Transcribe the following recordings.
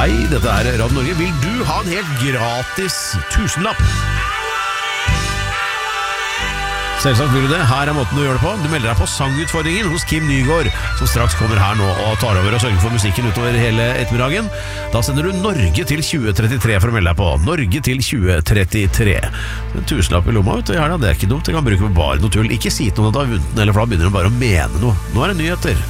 Hei, dette Radio Norge. Vil du ha en helt gratis tusenlapp? Selvsagt vil du det. Her måten du gjør det på. Du melder deg på sangutfordringen hos Kim Nygaard, som straks kommer her nå og tar over og sørger for musikken utover hele ettermiddagen. Da sender du Norge til 2033 for å melde deg på. Norge til 2033. En tusenlapp i lomma, vet du. Ja, det ikke dumt. Det kan bruke på bare noe tull. Ikke si til noen at du har vunnet den, eller for da begynner du bare å mene noe. Nå det nyheter.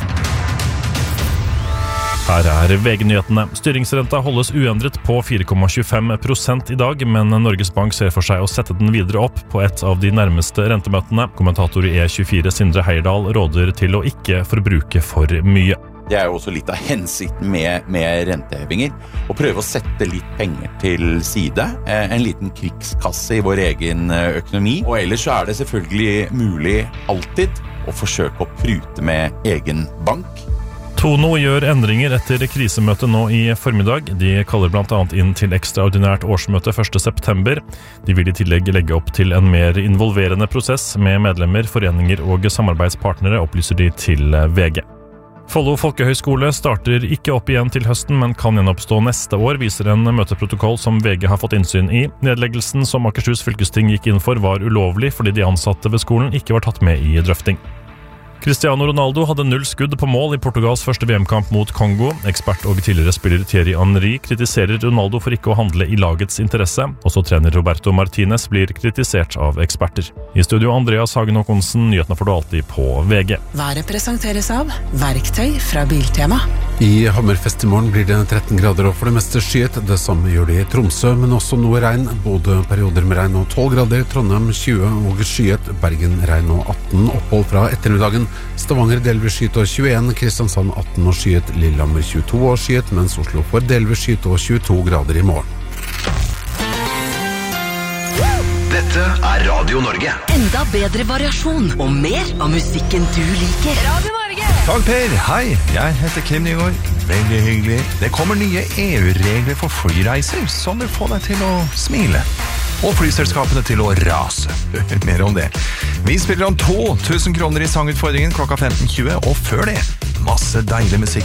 Her VG-nyhetene. Styringsrenta holdes uendret på 4,25% i dag, men Norges Bank ser for seg å sette den videre opp på et av de nærmeste rentemøtene. Kommentator i E24 Sindre Heierdal råder til å ikke forbruke for mye. Det jo også litt av hensikten med rentehevinger, å prøve å sette litt penger til side, en liten krigskasse i vår egen økonomi, og ellers så det selvfølgelig mulig alltid å forsøke å prute med egen bank. Tono gjør endringer etter krisemøtet nå i formiddag. De kaller blant annet inn til ekstraordinært årsmøte 1. september. De vil i tillegg legge opp til en mer involverende prosess med medlemmer, foreninger og samarbeidspartnere, opplyser de til VG. Follo Folkehøgskole starter ikke opp igjen til høsten, men kan gjenoppstå neste år, viser en møteprotokoll som VG har fått innsyn i. Nedleggelsen som Akershus fylkesting gikk inn for var ulovlig fordi de ansatte ved skolen ikke var tatt med i drøfting. Cristiano Ronaldo hadde 0 skudd på mål i Portugals første VM-kamp mot Kongo. Ekspert og tidligere spiller Thierry Henry kritiserer Ronaldo for ikke å handle i lagets interesse. Også trener Roberto Martinez blir kritisert av eksperter. I studio Andreas Hagen Håkonsen, nyhetene får du alltid på VG. Været presenteres av Verktøy fra Biltema. I Hammerfest i morgen blir det 13 grader og for det meste skyet. Det samme gjør det i Tromsø, men også noe regn. Både perioder med regn og 12 grader, Trondheim 20 og skyet, Bergen regn og 18, opphold fra ettermiddagen. Stavanger delvis skyet og 21, Kristiansand 18 og skyet, Lillehammer 22 og skyet, mens Oslo får delvis skyet og 22 grader i morgen. Dette Radio Norge. Enda bedre variasjon og mer av musikken du liker. Radio Norge! Takk Per, hei, jeg heter Kim Nygaard. Veldig hyggelig. Det kommer nye EU-regler for flyreiser som vil få deg til å smile. Og flyselskapene til å rase. Mer om det. Vi spiller om 2000 kroner i sangutfordringen klokka 15.20, og før det, masse deilig musikk.